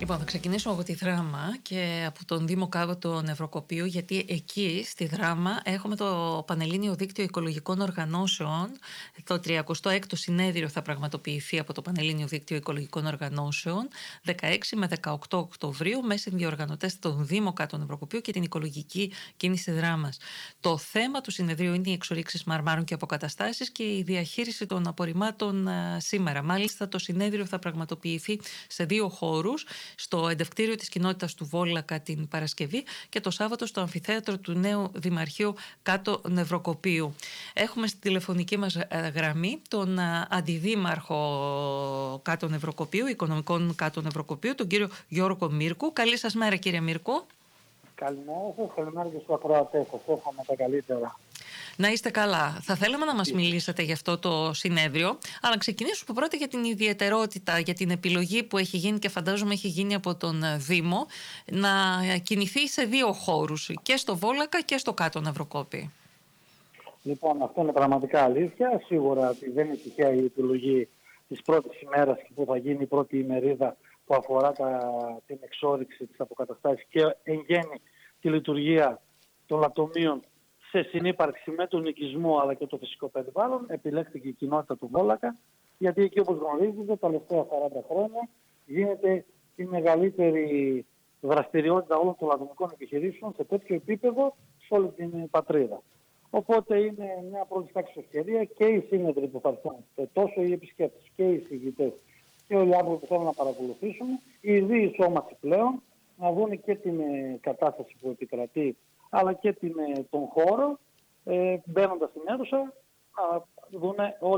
Λοιπόν, θα ξεκινήσω από τη Δράμα και από τον Δήμο Κάτω Νευροκοπείου, γιατί εκεί στη Δράμα έχουμε το Πανελλήνιο Δίκτυο Οικολογικών Οργανώσεων. Το 36ο συνέδριο θα πραγματοποιηθεί από το Πανελλήνιο Δίκτυο Οικολογικών Οργανώσεων 16 με 18 Οκτωβρίου με συνδιοργανωτές τον Δήμο Κάτω Νευροκοπείου και την Οικολογική Κίνηση Δράμας. Το θέμα του συνεδρίου είναι οι εξορίξεις μαρμάρων και αποκαταστάσεις και η διαχείριση των απορριμμάτων σήμερα. Μάλιστα, το συνέδριο θα πραγματοποιηθεί σε δύο χώρους, στο εντευκτήριο της κοινότητας του Βόλακα την Παρασκευή και το Σάββατο στο αμφιθέατρο του νέου Δημαρχείου Κάτω Νευροκοπείου. Έχουμε στη τηλεφωνική μας γραμμή τον Αντιδήμαρχο Κάτω Νευροκοπείου, Οικονομικών Κάτω Νευροκοπείου, τον κύριο Γιώργο Μύρκου. Καλή σας μέρα, κύριε Μύρκου. Καλημέρα σας, καλημέρα και στους ακροατές σας. Εύχομαι τα καλύτερα. Να είστε καλά. Θα θέλαμε να μας μιλήσετε για αυτό το συνέδριο, αλλά ξεκινήσουμε πρώτα για την ιδιαιτερότητα, για την επιλογή που έχει γίνει και φαντάζομαι έχει γίνει από τον Δήμο να κινηθεί σε δύο χώρους, και στο Βόλακα και στο Κάτω Νευροκόπη. Λοιπόν, αυτό είναι πραγματικά αλήθεια. Σίγουρα ότι δεν είναι τυχαία η επιλογή της πρώτης ημέρας που θα γίνει η πρώτη ημερίδα που αφορά την εξόρυξη της αποκαταστάσης και εν γέννη τη λειτουργία των λατομείων σε συνύπαρξη με τον οικισμό αλλά και το φυσικό περιβάλλον. Επιλέχθηκε η κοινότητα του Βόλακα, γιατί εκεί, όπως γνωρίζετε, τα τελευταία 40 χρόνια γίνεται η μεγαλύτερη δραστηριότητα όλων των λατομικών επιχειρήσεων σε τέτοιο επίπεδο σε όλη την πατρίδα. Οπότε είναι μια πρώτη τάξη ευκαιρία και οι σύνεδροι που θα έρθουν, τόσο οι επισκέπτες και οι εισηγητές και όλοι οι άνθρωποι που θέλουν να παρακολουθήσουν, η διεισόμαση πλέον, να δουν και την κατάσταση που επικρατεί αλλά και τον χώρο, μπαίνοντας στην αίθουσα, να δουν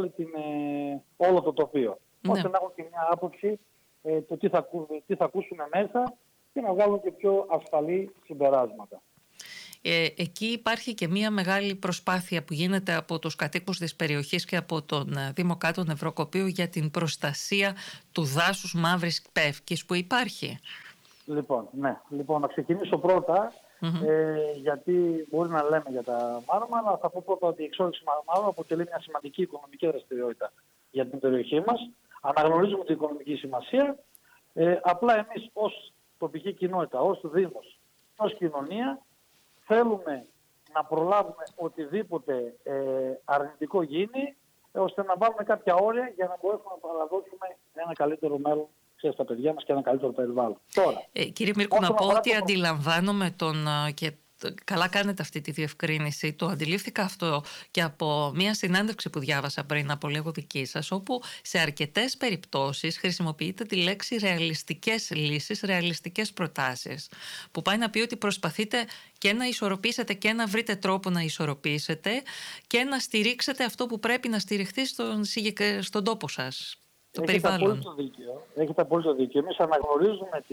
όλο το τοπίο. Ναι. Ώστε να έχουν και μια άποψη το τι θα ακούσουν μέσα και να βγάλουν και πιο ασφαλή συμπεράσματα. Εκεί υπάρχει και μια μεγάλη προσπάθεια που γίνεται από τους κατοίκους της περιοχής και από τον Δήμο Κάτω Νευροκοπείου για την προστασία του δάσους Μαύρης Πεύκης που υπάρχει. Λοιπόν, να ξεκινήσω πρώτα, γιατί μπορεί να λέμε για τα μάρμα, αλλά θα πω πρώτα ότι η εξόρυξη μαρμάρων αποτελεί μια σημαντική οικονομική δραστηριότητα για την περιοχή μας. Αναγνωρίζουμε την οικονομική σημασία, απλά εμείς ως τοπική κοινότητα, ως Δήμος, ως κοινωνία, θέλουμε να προλάβουμε οτιδήποτε αρνητικό γίνει, ώστε να βάλουμε κάποια όρια για να μπορέσουμε να παραδώσουμε ένα καλύτερο μέλλον στα παιδιά μας και ένα καλύτερο περιβάλλον. Τώρα, κύριε Μύρκου, να πω ότι αντιλαμβάνομαι και καλά κάνετε αυτή τη διευκρίνηση. Το αντιλήφθηκα αυτό και από μια συνέντευξη που διάβασα πριν από λίγο δική σας, όπου σε αρκετές περιπτώσεις χρησιμοποιείτε τη λέξη ρεαλιστικές λύσεις, ρεαλιστικές προτάσεις, που πάει να πει ότι προσπαθείτε και να ισορροπήσετε και να βρείτε τρόπο να ισορροπήσετε και να στηρίξετε αυτό που πρέπει να στηριχθεί στον τόπο σας. Έχετε απόλυτο δίκιο. Εμείς αναγνωρίζουμε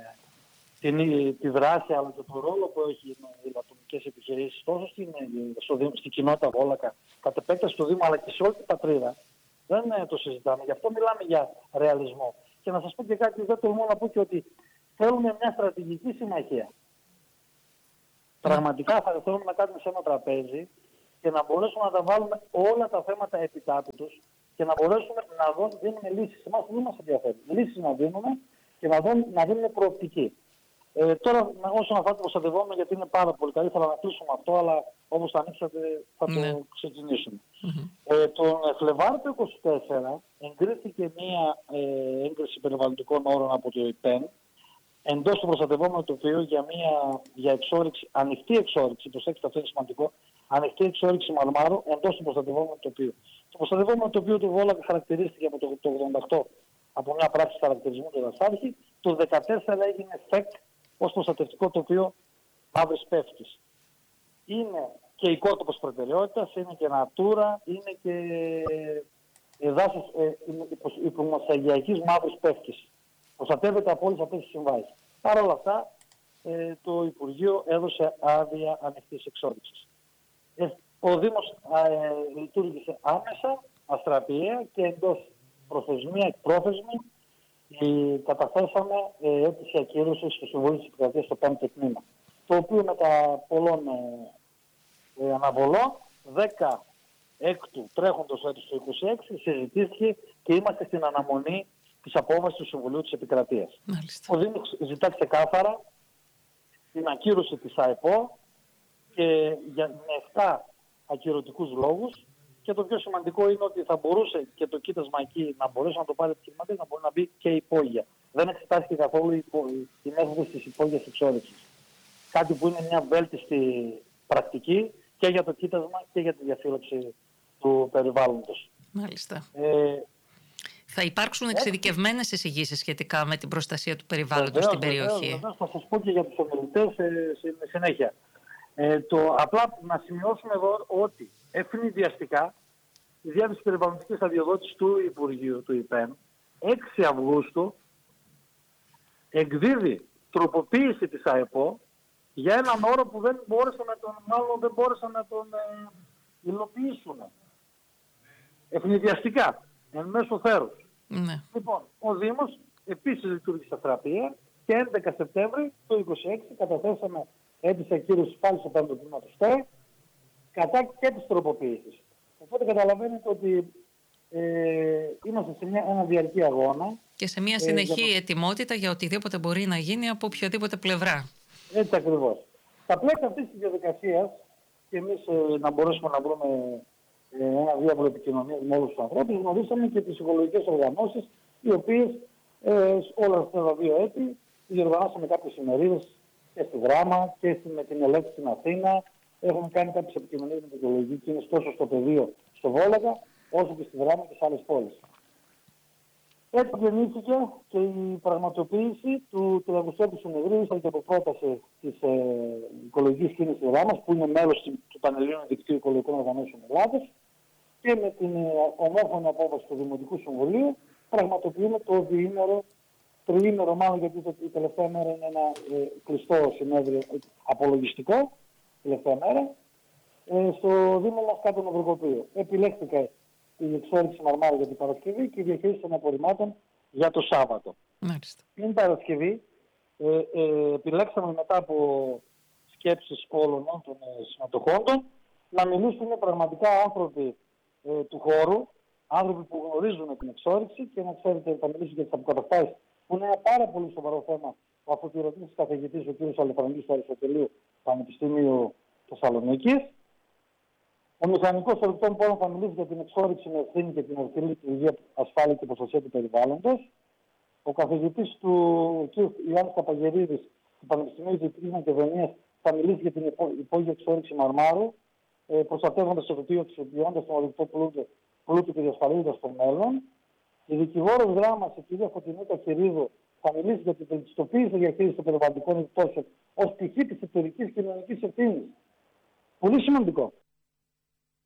τη δράση αλλά και τον ρόλο που έχει οι λατομικές επιχειρήσεις τόσο στην κοινότητα Βόλακα, κατ' επέκταση στο Δήμο αλλά και σε όλη την πατρίδα. Δεν το συζητάμε. Γι' αυτό μιλάμε για ρεαλισμό. Και να σας πω και κάτι, δεν τολμώ να πω και ότι θέλουμε μια στρατηγική συμμαχία. Πραγματικά θα θέλουμε να κάνουμε σε ένα τραπέζι και να μπορέσουμε να τα βάλουμε όλα τα θέματα επιτάπητος και να μπορέσουμε να δίνουμε λύσεις. Εμάς δεν μας ενδιαφέρει. Λύσεις να δίνουμε και να δίνουμε προοπτική. Τώρα, όσον αφορά το προστατευόμενο, γιατί είναι πάρα πολύ καλή, ήθελα να κλείσουμε αυτό, αλλά όπως το ανοίξατε θα το ξεκινήσουμε. Τον Φλεβάριο του 2024 εγκρίθηκε μία έγκριση περιβαλλοντικών όρων από το ΙΠΕΝ εντός του προστατευόμενου τοπίου για εξόρυξη, ανοιχτή εξόρυξη, προσέξτε, αυτό είναι σημαντικό, ανοιχτή εξόρυξη μαρμάρου εντός του προστατευόμενου τοπίου. Το προστατευόμενο τοπίο του Βόλακα χαρακτηρίστηκε από το 1988 από μια πράξη χαρακτηρισμού του Δασάρχη. Το 2014 έγινε ΦΕΚ ως προστατευτικό τοπίο Μαύρης Πεύκης. Είναι και οικότοπος προτεραιότητας, είναι και Natura, είναι και δάσος υπομοσαγιακής Μαύρης Πεύκης. Προστατεύεται από όλες αυτές τις συμβάσεις. Παρ' όλα αυτά, το Υπουργείο έδωσε άδεια ανοιχτής εξόρυξης. Ο Δήμος λειτουργήσε άμεσα, αστραπιαία και εντός πρόθεσμη καταθέσαμε αίτηση ακύρωσης στο Συμβούλιο της Επικρατείας στο 5ο τμήμα. Το οποίο μετά πολλών αναβολών 16ου τρέχοντος έτους του 26 συζητήθηκε και είμαστε στην αναμονή της απόφασης του Συμβουλίου της Επικρατείας. Μάλιστα. Ο Δήμος ζητά ξεκάθαρα την ακύρωση της ΑΕΠΟ και με 7 ακυρωτικούς λόγους. Και το πιο σημαντικό είναι ότι θα μπορούσε και το κοίτασμα εκεί να μπορέσει να το πάρει επιχειρηματίας, να μπορεί να μπει και υπόγεια. Δεν εξετάστηκε καθόλου η μέθοδος της υπόγειας εξόρυξης. Κάτι που είναι μια βέλτιστη πρακτική και για το κοίτασμα και για τη διαφύλαξη του περιβάλλοντος. Μάλιστα. Θα υπάρξουν εξειδικευμένες εισηγήσεις σχετικά με την προστασία του περιβάλλοντος στην περιοχή. Βεβαίως, θα σας πω και για τους ομιλητές στη συνέχεια. Απλά να σημειώσουμε εδώ ότι ευνηδιαστικά η Διεύθυνση Περιβαλλοντικής Αδειοδότησης του Υπουργείου του ΙΠΕΝ 6 Αυγούστου εκδίδει τροποποίηση της ΑΕΠΟ για έναν όρο που δεν μπόρεσαν να τον υλοποιήσουν. Ευνηδιαστικά, εν μέσω θέρους. Ναι. Λοιπόν, ο Δήμος επίσης λειτουργήσε θεραπεία και 11 Σεπτέμβρη του 2026 καταθέσαμε αίτηση ακύρωσης πάλι στο πέμπτο τμήμα του ΣΤΕ κατά και της τροποποίησης. Οπότε καταλαβαίνετε ότι είμαστε σε ένα διαρκή αγώνα. Και σε μια συνεχή ετοιμότητα για οτιδήποτε μπορεί να γίνει από οποιαδήποτε πλευρά. Έτσι ακριβώς. Στα πλαίσια αυτής της διαδικασίας και εμείς να μπορέσουμε να βρούμε ένα διάβολο επικοινωνίας με όλους τους ανθρώπους, γνωρίσαμε και τις οικολογικές οργανώσεις, οι οποίες όλα αυτά τα 2 έτη διοργανώσαμε κάποιες ημερίδες και στη Δράμα και με την Ελέξη στην Αθήνα. Έχουμε κάνει κάποιες επικοινωνίες με την οικολογική κίνηση τόσο στο πεδίο στο Βόλαγα, όσο και στη Δράμα και σε άλλες πόλεις. Έτσι γεννήθηκε και η πραγματοποίηση του 30ου συνεδρίου και από πρόταση της οικολογικής κίνησης της Δράμας, που είναι μέλος του Πανελλήνιου Δικτύου Οικολογικών Οργανώσεων Ελλάδος, και με την ομόφωνη απόφαση του Δημοτικού Συμβουλίου πραγματοποιούμε το τριήμερο μάλλον, γιατί η τελευταία μέρα είναι ένα κλειστό συνέδριο απολογιστικό, τελευταία μέρα, στο Δήμο μας κάτω Νευροκοπείο. Επιλέχθηκε η εξόρυξη Μαρμάρου για την Παρασκευή και η διαχείριση των απορριμμάτων για το Σάββατο. Μάλιστα. Την Παρασκευή επιλέξαμε μετά από σκέψεις όλων των συμμετοχόντων να μιλήσουν πραγματικά άνθρωποι του χώρου, άνθρωποι που γνωρίζουν την εξόρυξη και να ξέρετε θα μιλήσουν για τις αποκαταστάσεις, που είναι ένα πάρα πολύ σοβαρό θέμα, αφού τη ρωτήσει καθηγητής ο κ. Αλεφραγγής του Αριστοτελείου Πανεπιστήμιου Θεσσαλονίκης. Ο μηχανικός ορυκτών πόρων θα μιλήσει για την εξόρυξη με ευθύνη και την ορθή υγεία, ασφάλεια και προστασία του περιβάλλοντος. Ο καθηγητής του κ. Ιωάννης Καπαγερίδης του Πανεπιστημίου Δυτικής Μακεδονίας θα μιλήσει για την υπόγεια εξόρυξη Μαρμάρου, προστατεύοντας το τοπίο, αξιοποιώντας τον ορυκτό πλούτο και διασφαλίζοντας το μέλλον. Η δικηγόρος Δράμας, η κ. Φωτεινή Καχυρίδου, θα μιλήσει για την βελτιστοποίηση διαχείριση των περιβαλλοντικών επιπτώσεων ως πτυχή της εταιρικής κοινωνικής ευθύνης. Πολύ σημαντικό.